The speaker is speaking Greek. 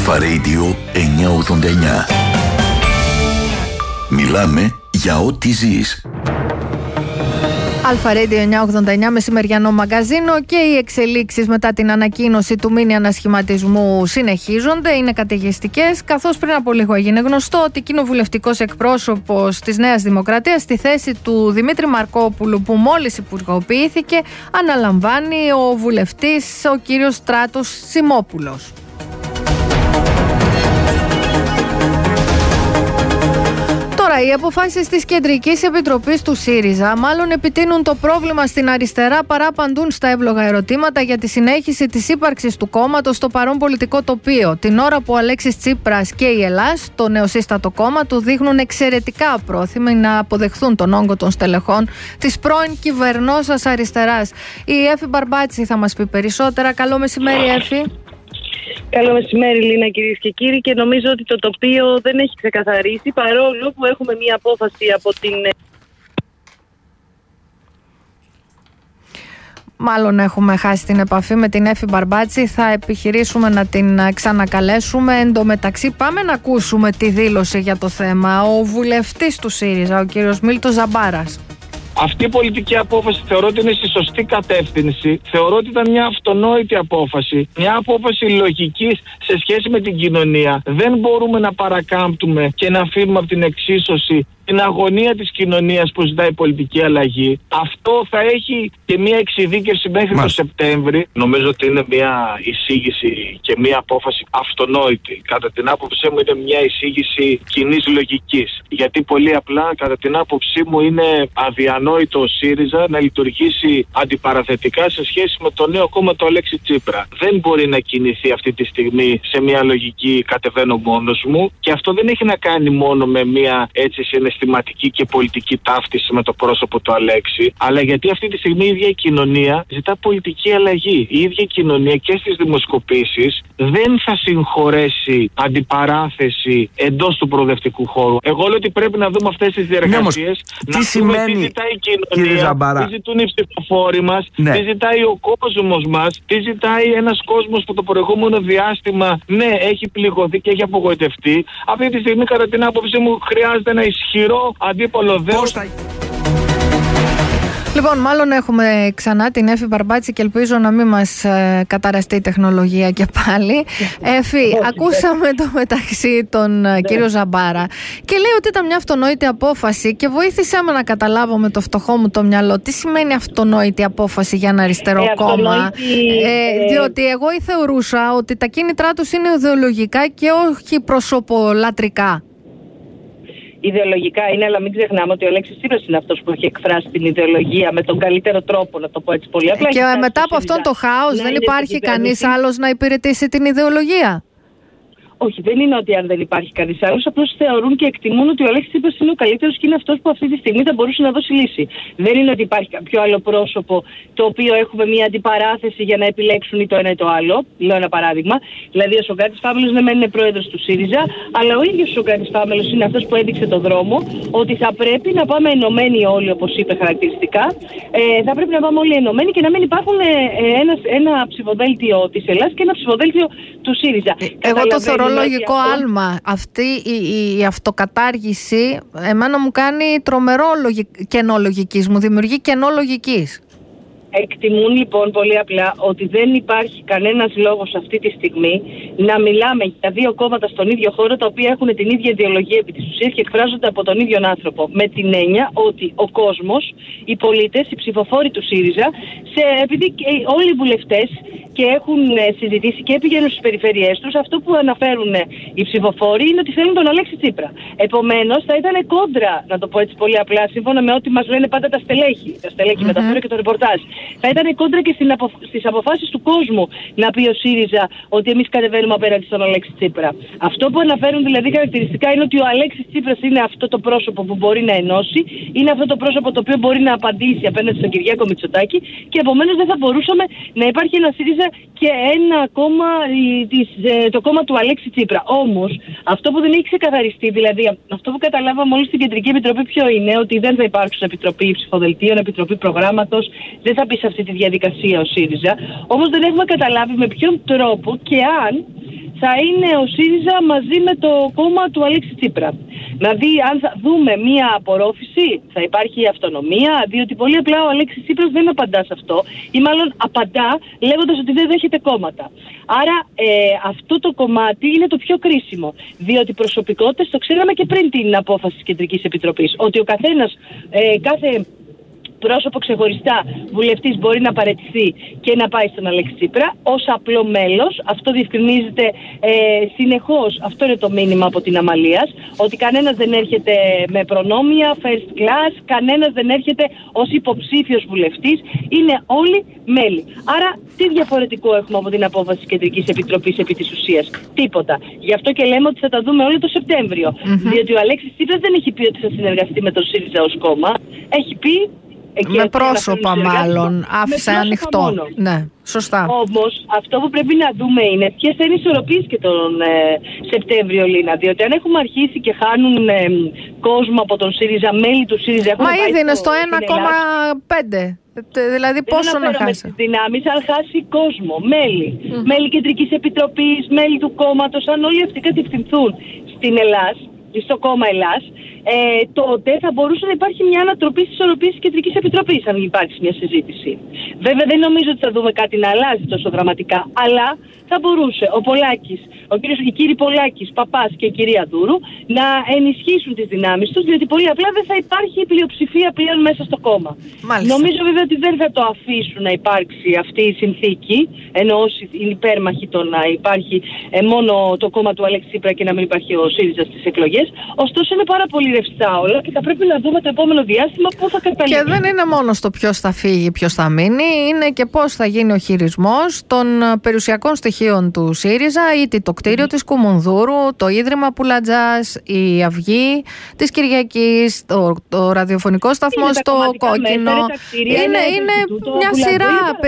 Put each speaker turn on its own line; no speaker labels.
Αλφα Radio 989. Μιλάμε για ό,τι ζεις.
Αλφα Radio 989, μεσημεριανό μαγκαζίνο, και οι εξελίξεις μετά την ανακοίνωση του μίνι ανασχηματισμού συνεχίζονται, είναι καταιγιστικές, καθώς πριν από λίγο έγινε γνωστό ότι κοινοβουλευτικός εκπρόσωπος της Νέας Δημοκρατίας στη θέση του Δημήτρη Μαρκόπουλου, που μόλις υπουργοποιήθηκε, αναλαμβάνει ο βουλευτής ο κύριος Στράτος Σιμόπουλος. Τώρα, οι αποφάσεις της Κεντρικής Επιτροπής του ΣΥΡΙΖΑ μάλλον επιτείνουν το πρόβλημα στην αριστερά παρά απαντούν στα εύλογα ερωτήματα για τη συνέχιση της ύπαρξης του κόμματος στο παρόν πολιτικό τοπίο. Την ώρα που ο Αλέξης Τσίπρας και η Ελλάς, το νεοσύστατο κόμμα του, δείχνουν εξαιρετικά απρόθυμοι να αποδεχθούν τον όγκο των στελεχών της πρώην κυβερνώσας αριστεράς. Η Έφη Μπαρμπάτση θα μας πει περισσότερα. Καλό μεσημέρι, Έφη.
Καλό μεσημέρι, Λίνα, κυρίες και κύριοι. Και νομίζω ότι το τοπίο δεν έχει ξεκαθαρίσει, παρόλο που έχουμε μία απόφαση από την...
Μάλλον έχουμε χάσει την επαφή με την Έφη Μπαρμπάτση. Θα επιχειρήσουμε να την ξανακαλέσουμε. Εν τω μεταξύ, πάμε να ακούσουμε τη δήλωση για το θέμα. Ο βουλευτής του ΣΥΡΙΖΑ, ο κύριος Μίλτος Ζαμπάρας.
Αυτή η πολιτική απόφαση θεωρώ ότι είναι στη σωστή κατεύθυνση. Θεωρώ ότι ήταν μια αυτονόητη απόφαση. Μια απόφαση λογικής σε σχέση με την κοινωνία. Δεν μπορούμε να παρακάμπτουμε και να αφήνουμε από την εξίσωση την αγωνία της κοινωνίας που ζητάει πολιτική αλλαγή. Αυτό θα έχει και μια εξειδίκευση μέχρι το Σεπτέμβρη. Νομίζω ότι είναι μια εισήγηση και μια απόφαση αυτονόητη. Κατά την άποψή μου είναι μια εισήγηση κοινής λογικής. Γιατί πολύ απλά, κατά την άποψή μου, είναι αδιανόητο ο ΣΥΡΙΖΑ να λειτουργήσει αντιπαραθετικά σε σχέση με το νέο κόμμα του Αλέξη Τσίπρα. Δεν μπορεί να κινηθεί αυτή τη στιγμή σε μια λογική κατεβαίνω μόνος μου, και αυτό δεν έχει να κάνει μόνο με μια έτσι συναισθηματική και πολιτική ταύτιση με το πρόσωπο του Αλέξη, αλλά γιατί αυτή τη στιγμή η ίδια η κοινωνία ζητά πολιτική αλλαγή. Η ίδια η κοινωνία και στις δημοσκοπήσεις δεν θα συγχωρέσει αντιπαράθεση εντός του προοδευτικού χώρου. Εγώ λέω ότι πρέπει να δούμε αυτές τις διεργασίες.
Τι σημαίνει,
τι ζητάει η κοινωνία, τι ζητούν οι ψηφοφόροι μας, τι ζητάει ο κόσμος μας, τι ζητάει ένας κόσμος που το προηγούμενο διάστημα, ναι, έχει πληγωθεί και έχει απογοητευτεί. Αυτή τη στιγμή, κατά την άποψή μου, χρειάζεται ένα ισχυρό αντίπολο δέος.
Λοιπόν, μάλλον έχουμε ξανά την Έφη Μπαρμπάτση και ελπίζω να μην μας καταραστεί η τεχνολογία και πάλι. Έφη, ακούσαμε το μεταξύ τον κύριο Ζαμπάρα και λέει ότι ήταν μια αυτονόητη απόφαση, και βοήθησέ με να καταλάβω με το φτωχό μου το μυαλό τι σημαίνει αυτονόητη απόφαση για ένα αριστερό κόμμα. Διότι εγώ θεωρούσα ότι τα κίνητρά τους είναι ιδεολογικά και όχι προσωπολατρικά.
Ιδεολογικά είναι, αλλά μην ξεχνάμε ότι ο Αλέξης Τσίπρας είναι αυτός που έχει εκφράσει την ιδεολογία με τον καλύτερο τρόπο, να το πω έτσι πολύ απλά.
Και μετά από αυτόν το χάος δεν υπάρχει κανείς άλλος να υπηρετήσει την ιδεολογία.
Όχι, δεν είναι ότι αν δεν υπάρχει κανείς άλλος, απλώς θεωρούν και εκτιμούν ότι ο Αλέξης Τσίπρας είναι ο καλύτερος και είναι αυτός που αυτή τη στιγμή θα μπορούσε να δώσει λύση. Δεν είναι ότι υπάρχει κάποιο άλλο πρόσωπο το οποίο έχουμε μια αντιπαράθεση για να επιλέξουν ή το ένα ή το άλλο. Λέω ένα παράδειγμα. Δηλαδή, ο Σωγκράτης Φάμελος δεν είναι πρόεδρος του ΣΥΡΙΖΑ, αλλά ο ίδιος ο Σωγκράτης Φάμελος είναι αυτός που έδειξε το δρόμο ότι θα πρέπει να πάμε ενωμένοι όλοι, όπως είπε χαρακτηριστικά. Θα πρέπει να πάμε όλοι ενωμένοι και να μην υπάρχουν ένα ψηφοδέλτιο της Ελλάδας και ένα ψηφοδέλτιο του ΣΥΡΙΖΑ.
Εγώ το θεωρώ λογικό άλμα. Αυτή η αυτοκατάργηση εμένα μου κάνει τρομερό κενό λογικής, μου δημιουργεί κενό λογικής.
Εκτιμούν λοιπόν πολύ απλά ότι δεν υπάρχει κανένας λόγος αυτή τη στιγμή να μιλάμε για δύο κόμματα στον ίδιο χώρο τα οποία έχουν την ίδια ιδεολογία επί της ουσίας και εκφράζονται από τον ίδιο άνθρωπο. Με την έννοια ότι ο κόσμος, οι πολίτες, οι ψηφοφόροι του ΣΥΡΙΖΑ, επειδή όλοι οι βουλευτές και έχουν συζητήσει και πηγαίνουν στις περιφέρειές τους, αυτό που αναφέρουν οι ψηφοφόροι είναι ότι θέλουν τον Αλέξη Τσίπρα. Επομένως, θα ήταν κόντρα, να το πω έτσι πολύ απλά, σύμφωνα με ό,τι μας λένε πάντα τα στελέχη μεταφέρω και το ρεπορτάζ. Θα ήταν κόντρα και στις αποφάσεις του κόσμου να πει ο ΣΥΡΙΖΑ ότι εμείς κατεβαίνουμε απέναντι στον Αλέξη Τσίπρα. Αυτό που αναφέρουν δηλαδή χαρακτηριστικά είναι ότι ο Αλέξης Τσίπρας είναι αυτό το πρόσωπο που μπορεί να ενώσει, είναι αυτό το πρόσωπο το οποίο μπορεί να απαντήσει απέναντι στον Κυριάκο Μητσοτάκη, και επομένως δεν θα μπορούσαμε να υπάρχει ένα ΣΥΡΙΖΑ και ένα κόμμα, το κόμμα του Αλέξη Τσίπρα. Όμως, αυτό που δεν έχει ξεκαθαριστεί, δηλαδή αυτό που καταλάβαμε όλοι στην Κεντρική Επιτροπή, ποιο είναι? Ότι δεν θα υπάρξουν επιτροπή ψηφοδελτίων, επιτροπή προγράμματος, δεν θα πει σε αυτή τη διαδικασία ο ΣΥΡΙΖΑ. Όμως δεν έχουμε καταλάβει με ποιον τρόπο και αν θα είναι ο ΣΥΡΙΖΑ μαζί με το κόμμα του Αλέξη Τσίπρα. Δηλαδή, αν θα δούμε μία απορρόφηση, θα υπάρχει αυτονομία, διότι πολύ απλά ο Αλέξης Τσίπρας δεν απαντά σε αυτό, ή μάλλον απαντά λέγοντας ότι δεν δέχεται κόμματα. Άρα, αυτό το κομμάτι είναι το πιο κρίσιμο. Διότι προσωπικότητες το ξέραμε και πριν την απόφαση της Κεντρικής Επιτροπής, ότι ο καθένας, κάθε πρόσωπο ξεχωριστά βουλευτής μπορεί να παραιτηθεί και να πάει στον Αλέξη Τσίπρα ως απλό μέλος. Αυτό διευκρινίζεται συνεχώς. Αυτό είναι το μήνυμα από την Αμαλίας, ότι κανένας δεν έρχεται με προνόμια, first class, κανένας δεν έρχεται ως υποψήφιος βουλευτής, είναι όλοι μέλη. Άρα τι διαφορετικό έχουμε από την απόφαση της Κεντρικής Επιτροπής επί της ουσίας? Τίποτα. Γι' αυτό και λέμε ότι θα τα δούμε όλοι το Σεπτέμβριο. Διότι ο Αλέξης Τσίπρας δεν έχει πει ότι θα συνεργαστεί με τον ΣΥΡΙΖΑ ως κόμμα. Έχει πει
με πρόσωπα μάλλον, άφησε ανοιχτό. Ναι, σωστά.
Όμως αυτό που πρέπει να δούμε είναι ποιες θα είναι οι ισορροπίες και τον Σεπτέμβριο, Λίνα. Διότι αν έχουμε αρχίσει και χάνουν κόσμο από τον ΣΥΡΙΖΑ, μέλη του ΣΥΡΙΖΑ.
Μα ήδη είναι στο 1,5. Δηλαδή πόσο να χάσει?
Δεν δυνάμεις, αν χάσει κόσμο, μέλη Κεντρικής Επιτροπής, μέλη του κόμματος, αν όλοι αυτοί κατευθυνθούν στην Ελλάς, στο κόμμα Ελλάς, τότε θα μπορούσε να υπάρχει μια ανατροπή στις ισορροπίες της Κεντρικής Επιτροπής, αν υπάρξει μια συζήτηση. Βέβαια δεν νομίζω ότι θα δούμε κάτι να αλλάζει τόσο δραματικά, αλλά θα μπορούσε ο Πολάκης, οι κύριοι Πολάκης, Παπάς και η κυρία Δούρου να ενισχύσουν τις δυνάμεις τους, διότι πολύ απλά δεν θα υπάρχει πλειοψηφία πλέον μέσα στο κόμμα.
Μάλιστα.
Νομίζω βέβαια ότι δεν θα το αφήσουν να υπάρξει αυτή η συνθήκη, ενώ όσοι είναι υπέρμαχοι το να υπάρχει μόνο το κόμμα του Αλέξη Τσίπρα και να μην υπάρχει ο ΣΥΡΙΖΑ στις εκλογές. Ωστόσο είναι πάρα πολύ ρευστά όλα και θα πρέπει να δούμε το επόμενο διάστημα πού θα καταλήξει.
Και δεν είναι μόνο στο ποιος θα φύγει, ποιος θα μείνει, είναι και πώς θα γίνει ο χειρισμός των περιουσιακών στοιχείων του ΣΥΡΙΖΑ, είτε το κτίριο της Κουμουνδούρου, το Ίδρυμα Πουλατζάς, η Αυγή της Κυριακής, το ραδιοφωνικό σταθμό στο Κόκκινο. Είναι μια σειρά